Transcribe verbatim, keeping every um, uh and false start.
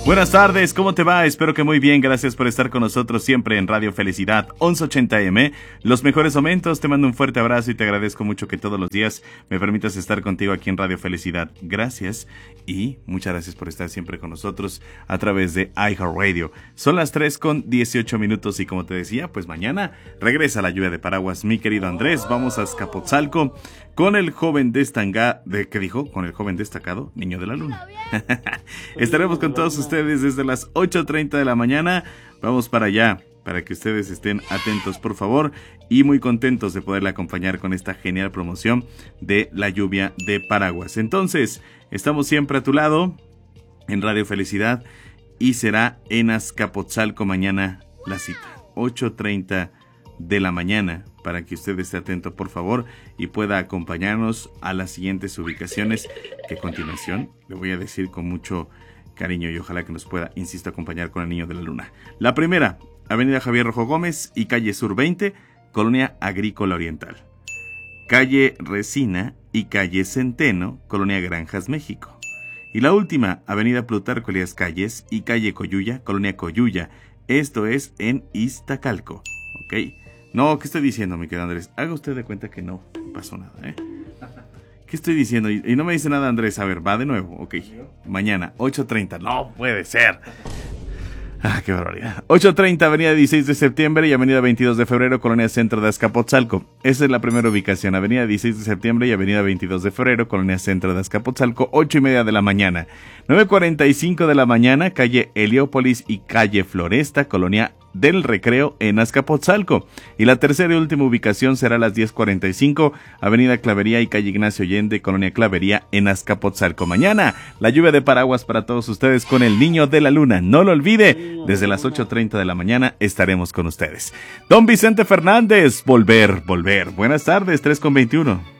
Buenas tardes, ¿cómo te va? Espero que muy bien, gracias por estar con nosotros siempre en Radio Felicidad once ochenta A M. Los mejores momentos, te mando un fuerte abrazo y te agradezco mucho que todos los días me permitas estar contigo aquí en Radio Felicidad. Gracias y muchas gracias por estar siempre con nosotros a través de iHeartRadio. Son las tres con dieciocho minutos y como te decía, pues mañana regresa la lluvia de paraguas. Mi querido Andrés, vamos a Azcapotzalco con el joven destacado, de, ¿qué dijo? Con el joven destacado, Niño de la Luna. Estaremos con todos ustedes desde las ocho treinta de la mañana. Vamos para allá, para que ustedes estén atentos, por favor, y muy contentos de poderle acompañar con esta genial promoción de la lluvia de paraguas. Entonces, estamos siempre a tu lado en Radio Felicidad y será en Azcapotzalco mañana la cita, ocho treinta de la mañana, para que usted esté atento, por favor, y pueda acompañarnos a las siguientes ubicaciones que a continuación le voy a decir con mucho cariño y ojalá que nos pueda, insisto, acompañar con el Niño de la Luna. La primera, Avenida Javier Rojo Gómez y Calle Sur veinte, Colonia Agrícola Oriental. Calle Resina y Calle Centeno, Colonia Granjas, México. Y la última, Avenida Plutarco Elías Calles y Calle Coyuya, Colonia Coyuya. Esto es en Iztacalco. ¿Ok? No, ¿qué estoy diciendo, mi querido Andrés? Haga usted de cuenta que no pasó nada, ¿eh? ¿Qué estoy diciendo? Y, y no me dice nada, Andrés. A ver, va de nuevo. Ok. Mañana, ocho treinta. No puede ser. Ah, qué barbaridad. ocho treinta, Avenida dieciséis de septiembre y Avenida veintidós de febrero, Colonia Centro de Azcapotzalco. Esa es la primera ubicación. Avenida dieciséis de septiembre y Avenida veintidós de febrero, Colonia Centro de Azcapotzalco, ocho y media de la mañana. nueve cuarenta y cinco de la mañana, Calle Heliópolis y Calle Floresta, Colonia del Recreo en Azcapotzalco. Y la tercera y última ubicación será a las diez cuarenta y cinco, Avenida Clavería y Calle Ignacio Allende, Colonia Clavería en Azcapotzalco. Mañana, la lluvia de paraguas para todos ustedes con el Niño de la Luna. No lo olvide, desde las ocho treinta de la mañana estaremos con ustedes. Don Vicente Fernández, volver, volver. Buenas tardes, tres con veintiuno.